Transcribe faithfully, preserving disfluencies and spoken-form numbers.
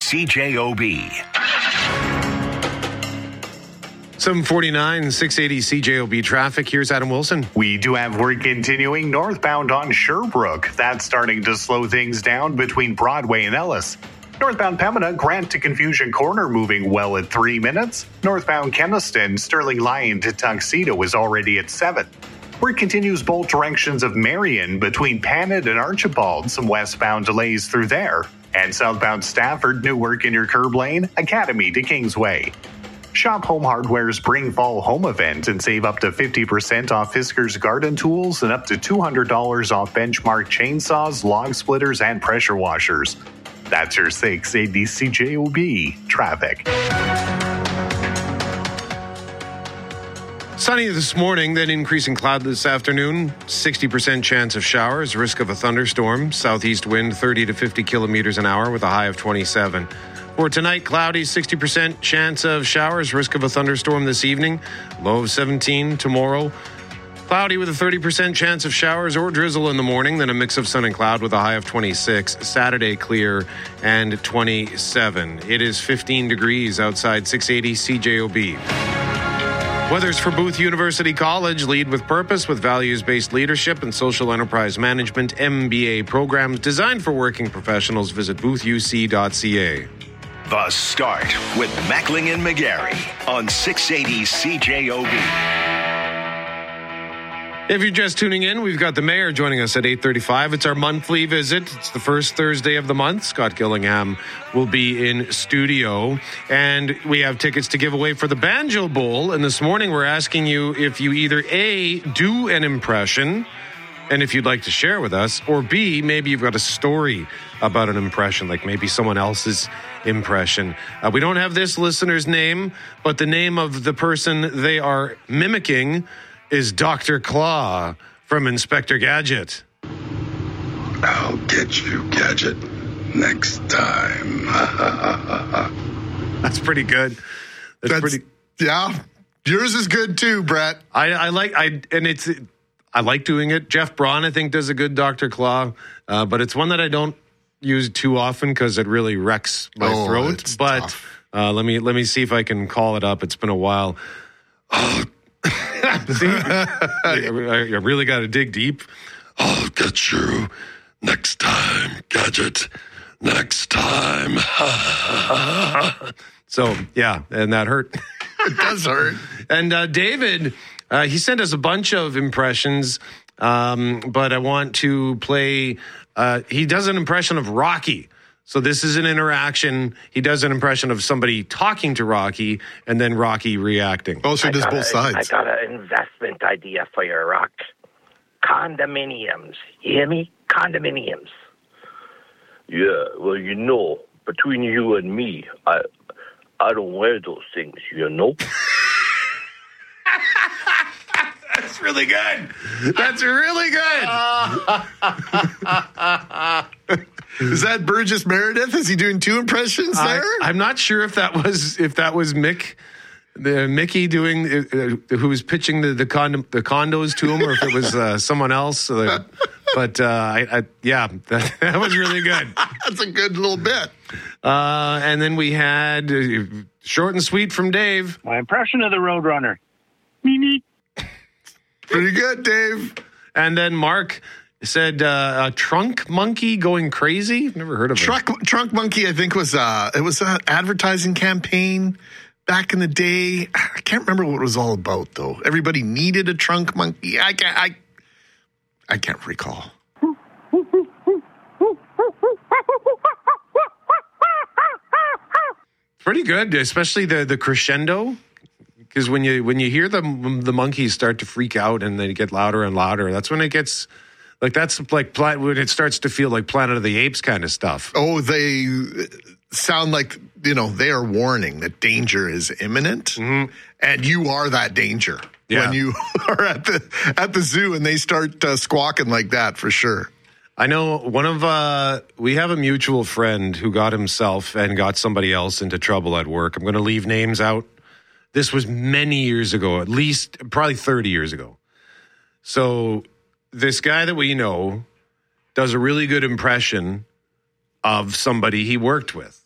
C J O B. seven forty-nine, six eighty C J O B traffic. Here's Adam Wilson. We do have work continuing northbound on Sherbrooke. That's starting to slow things down between Broadway and Ellis. Northbound Pembina, Grant to Confusion Corner moving well at three minutes. Northbound Keniston, Sterling Lyon to Tuxedo is already at seven. Work continues both directions of Marion between Panet and Archibald. Some westbound delays through there. And southbound Stafford, new work in your curb lane, Academy to Kingsway. Shop Home Hardware's Bring Fall Home event and save up to fifty percent off Fisker's garden tools and up to two hundred dollars off Benchmark chainsaws, log splitters, and pressure washers. That's your six eighty C J O B traffic. Sunny this morning, then increasing cloud this afternoon. sixty percent chance of showers, risk of a thunderstorm. Southeast wind thirty to fifty kilometers an hour with a high of twenty-seven. For tonight, cloudy, sixty percent chance of showers, risk of a thunderstorm this evening. Low of seventeen tomorrow. Cloudy with a thirty percent chance of showers or drizzle in the morning, then a mix of sun and cloud with a high of twenty-six. Saturday, clear and twenty-seven. It is fifteen degrees outside six eighty C J O B. Weather's for Booth University College. Lead with purpose with values-based leadership and social enterprise management M B A programs designed for working professionals. Visit booth u c dot c a. The Start with Mackling and McGarry on six eighty C J O B. If you're just tuning in, we've got the mayor joining us at eight thirty-five. It's our monthly visit. It's the first Thursday of the month. Scott Gillingham will be in studio. And we have tickets to give away for the Banjo Bowl. And this morning we're asking you if you either A, do an impression, and if you'd like to share with us, or B, maybe you've got a story about an impression, like maybe someone else's impression. Uh, we don't have this listener's name, but the name of the person they are mimicking is Doctor Claw from Inspector Gadget. I'll get you, Gadget, next time. That's pretty good. That's, That's pretty. Yeah, yours is good too, Brett. I, I like I and it's I like doing it. Jeff Braun, I think, does a good Doctor Claw, uh, but it's one that I don't use too often because it really wrecks my oh, throat. But uh, let me let me see if I can call it up. It's been a while. Oh. See, I really got to dig deep. I'll get you next time, Gadget. Next time. So, yeah, and that hurt. It does hurt. And uh, David, uh, he sent us a bunch of impressions, um, but I want to play. Uh, he does an impression of Rocky. So this is an interaction. He does an impression of somebody talking to Rocky and then Rocky reacting. Oh, so he does both a, sides. I got an investment idea for you, Rock. Condominiums. You hear me? Condominiums. Yeah, well, you know, between you and me, I I don't wear those things, you know? That's really good. That's really good. Is that Burgess Meredith? Is he doing two impressions there? I, I'm not sure if that was if that was Mick, the Mickey doing uh, who was pitching the the, condo, the condos to him, or if it was uh, someone else. Uh, but uh, I, I, yeah, that, that was really good. That's a good little bit. Uh, and then we had uh, short and sweet from Dave. My impression of the Roadrunner. Mimi. Pretty good, Dave. And then Mark said uh, a trunk monkey going crazy. I've never heard of Truck, it. Trunk Monkey, I think, was uh, it was an advertising campaign back in the day. I can't remember what it was all about, though. Everybody needed a trunk monkey. I can't. I, I can't recall. Pretty good, especially the the crescendo. Because when you when you hear the the monkeys start to freak out and they get louder and louder, that's when it gets like that's like when it starts to feel like Planet of the Apes kind of stuff. Oh, they sound like, you know, they are warning that danger is imminent, mm-hmm. and you are that danger yeah. when you are at the at the zoo and they start uh, squawking like that, for sure. I know one of uh, we have a mutual friend who got himself and got somebody else into trouble at work. I'm going to leave names out. This was many years ago, at least probably thirty years ago. So this guy that we know does a really good impression of somebody he worked with.